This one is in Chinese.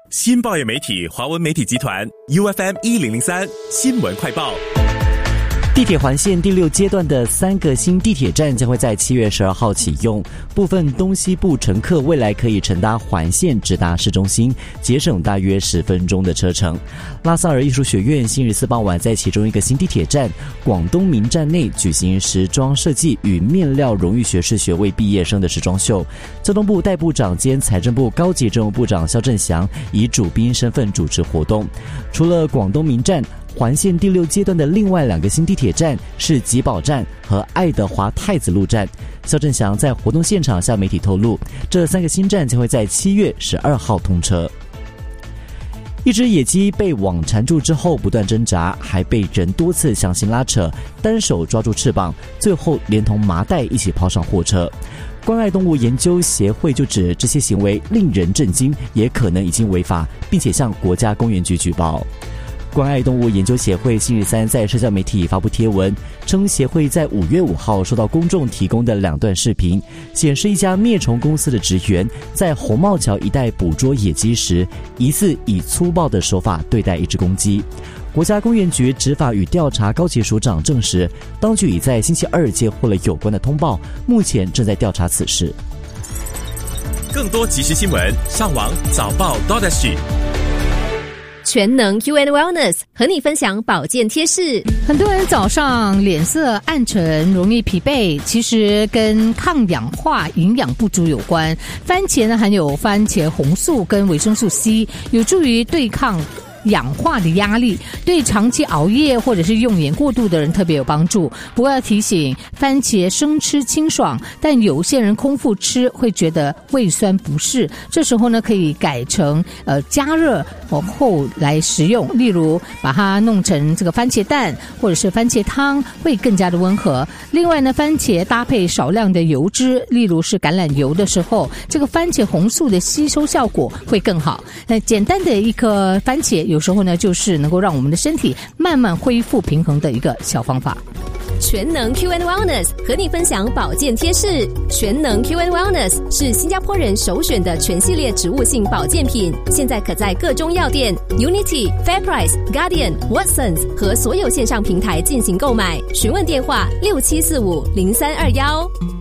新报业媒体华文媒体集团 UFM1003 新闻快报。 地铁环线第6阶段的3个新地铁站将会在7月12号启用，部分东西部乘客未来可以乘搭环线直达市中心，节省大约10分钟的车程。拉萨尔艺术学院星期4傍晚在其中一个新地铁站广东民站内举行时装设计与面料荣誉学士学位毕业生的时装秀，交通部代部长兼财政部高级政务部长肖振祥以主宾身份主持活动。除了广东民站，环线第6阶段的另外2个新地铁站是吉宝站和爱德华太子路站。肖振祥在活动现场向媒体透露，这3个新站将会在7月12号通车。一只野鸡被网缠住之后不断挣扎，还被人多次强行拉扯，单手抓住翅膀，最后连同麻袋一起抛上货车。关爱动物研究协会就指这些行为令人震惊，也可能已经违法，并且向国家公园局举报。关爱动物研究协会星期3在社交媒体发布贴文，称协会在5月5号收到公众提供的2段视频，显示一家灭虫公司的职员在红帽桥一带捕捉野鸡时，疑似以粗暴的手法对待一只公鸡。国家公园局执法与调查高级署长证实，当局已在星期2接获了有关的通报，目前正在调查此事。 更多即时新闻，上网早报 .SG。 全能 UN Wellness 和你分享保健贴士。 很多人早上脸色暗沉，容易疲惫，其实跟抗氧化营养不足有关。番茄呢含有番茄红素跟维生素 C， 有助于对抗氧化的压力，对长期熬夜或者是用眼过度的人特别有帮助。不过要提醒，番茄生吃清爽，但有些人空腹吃会觉得胃酸不适，这时候呢可以改成加热后来食用，例如把它弄成这个番茄蛋或者是番茄汤，会更加的温和。另外呢，番茄搭配少量的油脂，例如是橄榄油的时候，这个番茄红素的吸收效果会更好。那简单的一颗番茄有时候呢，就是能够让我们的身体慢慢恢复平衡的一个小方法。 全能 UN Wellness 和你分享保健贴士。全能 UN Wellness 是新加坡人首选的全系列植物性保健品，现在可在各中药店、Unity、FairPrice、Guardian、Watsons 和所有线上平台进行购买。询问电话67450321。